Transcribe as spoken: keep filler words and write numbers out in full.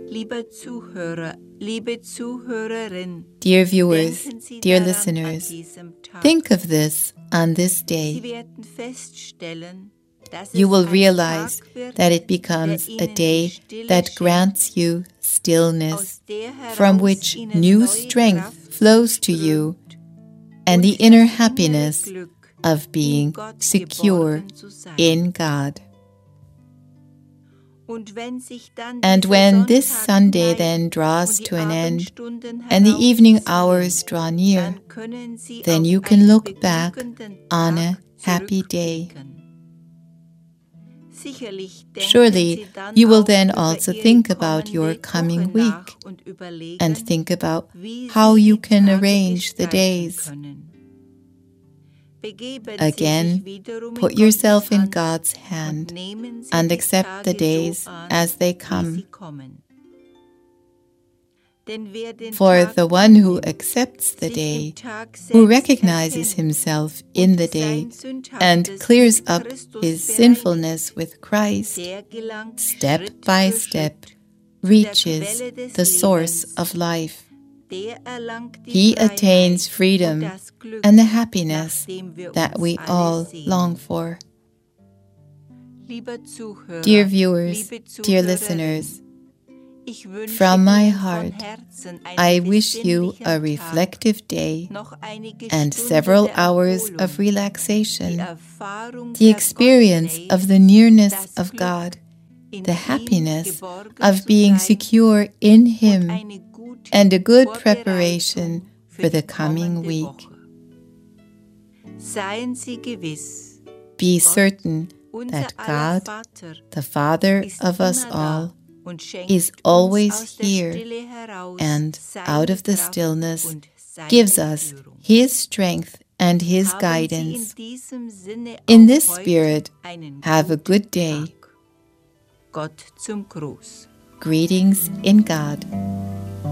Lieber Zuhörer, liebe Zuhörerin, Dear viewers, denken Sie dear daran listeners, an diesem Tag. think of this on this Sie day. werden feststellen, dass You es will ein realize Tag wird, that it der becomes a Ihnen day die Stille that schenkt, grants you stillness, aus der from heraus which Ihnen new neue strength Kraft flows to you, strömt and the und inner das innere happiness Glück, of being in Gott secure geborgen zu sein. in God. Und wenn sich dann And dieser when this Sonntag Sunday neigt then draws und die to an end, Abendstunden and the evening heranziehen, hours draw near, dann können Sie then auf you can einen look back beglückenden on a Tag happy day. zurückblicken. Sicherlich denken Surely Sie dann you will auch then über also Ihre think about kommende your coming Woche week nach und überlegen, and think about wie how Sie you die can Tage arrange the gestalten days. können. Begeben Again, Sie sich wiederum put in yourself Gottes in Hand God's und hand nehmen Sie and die accept the Tage days so an, as they wie come. sie kommen. Denn wer den For Tag the one who annimmt, accepts the sich day, im Tag who selbst recognizes erkennt himself in the und day sein Sündhaftes and clears mit up Christus his bereinigt, sinfulness with Christ, der gelangt step Schritt by für step, Schritt zu der reaches Quelle des the source Lebens. of life. Der erlangt die He Freiheit attains und freedom das Glück, and the happiness nach dem wir that uns we alle all sehnen. long for. Lieber Zuhörer, Dear viewers, liebe dear Zuhörerin, listeners, ich wünsche from my Ihnen von heart, Herzen einen I wish you besinnlichen a Tag, reflective day noch einige and Stunden several der hours Erholung, of die relaxation, Erfahrung the der experience Gottesnähe, of the nearness das of Glück, God, in the ihm happiness geborgen of zu being sein secure in und Him, eine gute and a good Vorbereitung preparation für for die the coming kommende week. Woche. Seien Sie gewiss, Be Gott, certain unser that aller God, Vater, the Father ist of us immer all, da und schenkt is uns always aus der here, Stille heraus and seine out of the Kraft stillness und seine gives us Führung. His strength and His Haben Sie guidance. in diesem Sinne In auch this heute spirit, einen have a guten good day. Tag. Gott zum Gruß. Greetings in God.